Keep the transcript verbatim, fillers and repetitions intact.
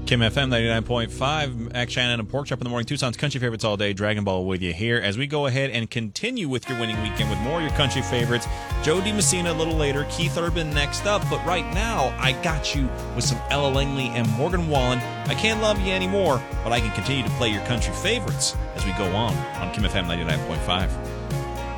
Kim F M ninety-nine point five, Mac Shannon and Pork Chop in the Morning, Tucson's country favorites all day. Dragon Ball with you here as we go ahead and continue with your winning weekend with more of your country favorites. Joe DiMessina a little later, Keith Urban next up, but right now I got you with some Ella Langley and Morgan Wallen. I can't love you anymore, but I can continue to play your country favorites as we go on on Kim F M ninety-nine point five.